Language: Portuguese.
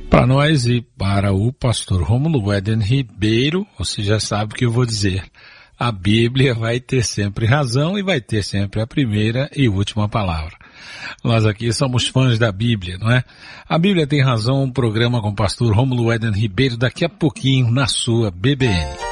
Para nós e para o pastor Rômulo Éden Ribeiro, você já sabe o que eu vou dizer. A Bíblia vai ter sempre razão e vai ter sempre a primeira e última palavra. Nós aqui somos fãs da Bíblia, não é? A Bíblia tem razão, um programa com o pastor Rômulo Éden Ribeiro daqui a pouquinho na sua BBN.